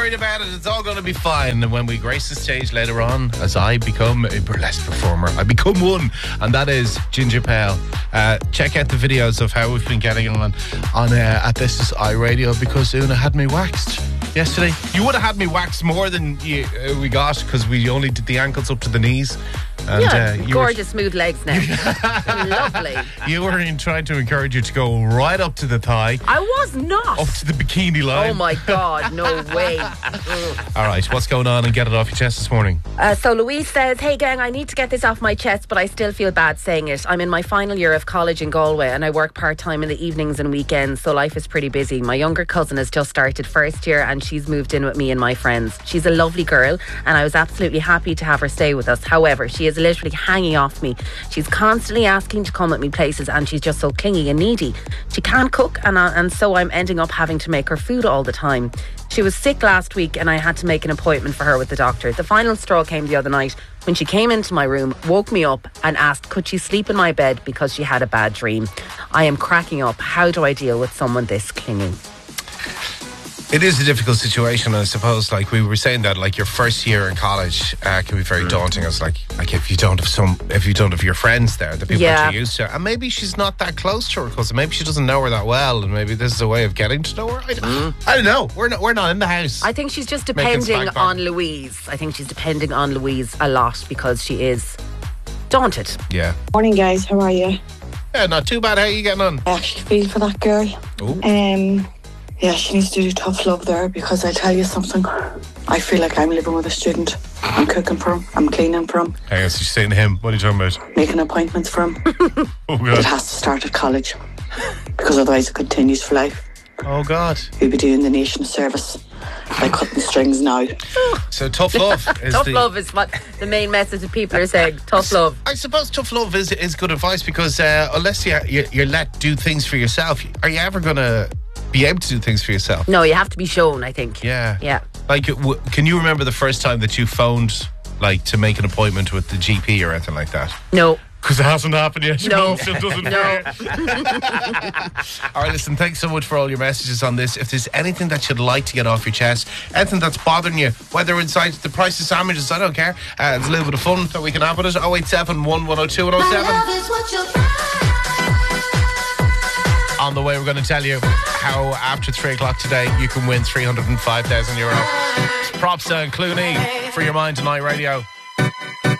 Worried about it, it's all going to be fine. And when we grace the stage later on, as I become a burlesque performer, I become one, and that is Ginger Pale. Check out the videos of how we've been getting on at This Is iRadio, because Una had me waxed yesterday. You would have had me waxed more than we got, because we only did the ankles up to the knees. And, gorgeous smooth legs now. Lovely. You were trying to encourage you to go right up to the thigh. I was not. Up to the bikini line. Oh my God, no way. All right, what's going on, and get it off your chest this morning? So Louise says, hey gang, I need to get this off my chest, but I still feel bad saying it. I'm in my final year of college in Galway, and I work part-time in the evenings and weekends, so life is pretty busy. My younger cousin has just started first year, and she's moved in with me and my friends. She's a lovely girl, and I was absolutely happy to have her stay with us. However, she is literally hanging off me. She's constantly asking to come with me places, and she's just so clingy and needy. She can't cook, and so I'm ending up having to make her food all the time. She was sick last week, and I had to make an appointment for her with the doctor. The final straw came the other night when she came into my room, woke me up and asked could she sleep in my bed because she had a bad dream. I am cracking up. How do I deal with someone this clingy? It is a difficult situation, I suppose. Like we were saying, that like your first year in college can be very daunting. It's like if you don't have your friends there, the people that you're used to, and maybe she's not that close to her cousin. Maybe she doesn't know her that well, and maybe this is a way of getting to know her. I don't know. We're not in the house. I think she's just depending on Louise. I think she's depending on Louise a lot because she is daunted. Yeah. Morning, guys. How are you? Yeah, not too bad. How are you getting on? I actually feel for that girl. Ooh. Yeah, she needs to do tough love there, because I tell you something, I feel like I'm living with a student. I'm cooking for him, I'm cleaning for him. Hang on, so you're saying to him, what are you talking about? Making appointments for him. Oh God. It has to start at college, because otherwise it continues for life. Oh God. He'll be doing the nation a service by cutting strings now. So tough love is love is what the main message that people are saying. Tough love. I suppose tough love is good advice, because unless you're let do things for yourself, are you ever going to be able to do things for yourself? No, you have to be shown, I think. Yeah. Like, can you remember the first time that you phoned, like, to make an appointment with the GP or anything like that? No. Because it hasn't happened yet. No. It still doesn't. No. All right, listen, thanks so much for all your messages on this. If there's anything that you'd like to get off your chest, anything that's bothering you, whether inside the price of sandwiches, I don't care. There's a little bit of fun that we can have with it. 087 1102 107. On the way, we're going to tell you how after 3 o'clock today you can win €305,000. Props to Clooney for your mind tonight, radio.